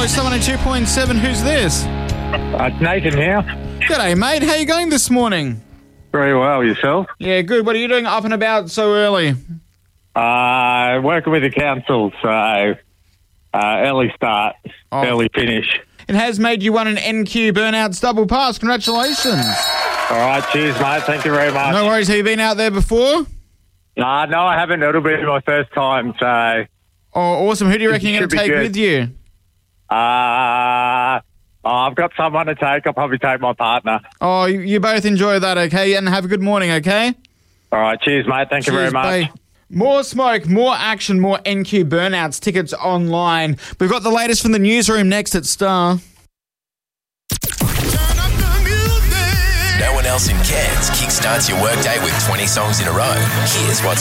Boys, someone at 2.7. Who's this? It's Nathan here. G'day, mate. How you going this morning? Very well, yourself? Yeah, good. What are you doing up and about so early? Working with the council, so early start, early finish. It has made you won an NQ Burnouts double pass. Congratulations. All right, cheers, mate. Thank you very much. No worries. Have you been out there before? No, I haven't. It'll be my first time, so... Oh, awesome. Who do you reckon you're going to take with you? I've got someone to take. I'll probably take my partner. Oh, you both enjoy that, okay? And have a good morning, okay? All right, cheers, mate. Thank you very much. Bye. More smoke, more action, more NQ Burnouts. Tickets online. We've got the latest from the newsroom next at Star. No one else in Cairns kickstarts your workday with 20 songs in a row. Here's what's